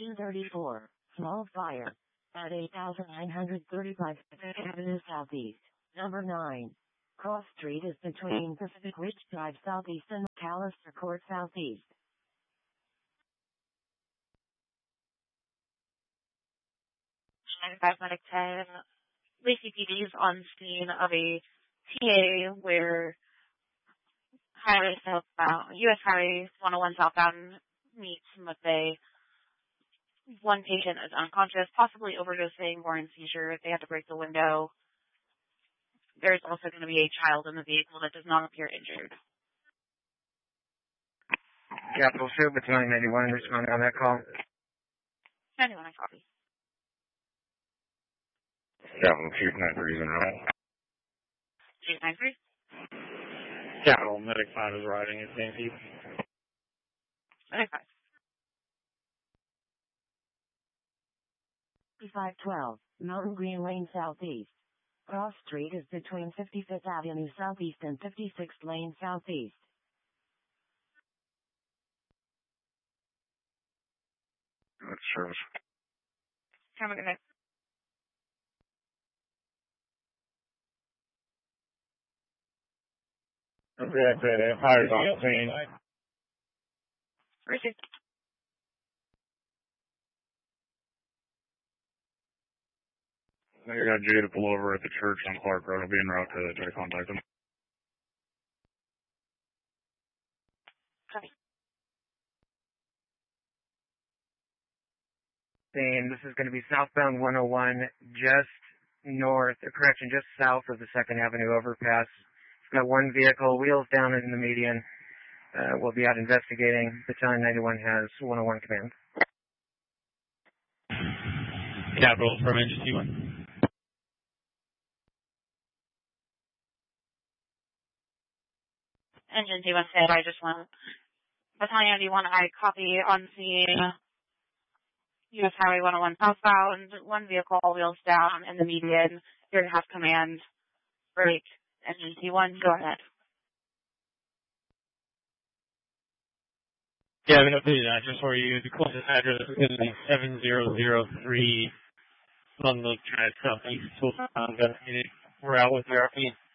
Engine 34, small fire, at 8935 Pacific Avenue Southeast, number 9. Cross Street is between Pacific Ridge Drive Southeast and McAllister Court Southeast. Medic 10, Lacey PD is on scene of a TA where Highway southbound, U.S. Highway 101 southbound meets McVeigh. One patient is unconscious, possibly overdosing or in seizure. They had to break the window. There's also going to be a child in the vehicle that does not appear injured. Capital 2, Battalion 91, responding on that call. 91, I copy. Capital 293 is in route. 293? Capital, Medic 5 is riding at St. Pete. Medic 5. 5512, Mountain Green Lane Southeast. Cross Street is between 55th Avenue Southeast and 56th Lane Southeast. That's service. Have a good night. Okay, higher on scene. Received. I got Jay to pull over at the church on Clark Road. I'll be en route to try to contact him. Copy. This is going to be southbound 101, just just south of the 2nd Avenue overpass. It's got one vehicle, wheels down in the median. We'll be out investigating. Battalion 91 has 101 command. Capital from Engine T1. Engine T1 said, I just want Battalion 91, I copy on scene. U.S. Highway 101 southbound, one vehicle, all wheels down in the median. Here to have command. Break. Engine T1, go ahead. Yeah, I have an updated address for you. The closest address is 7003 on the Drive Southeast. We're out with RFE.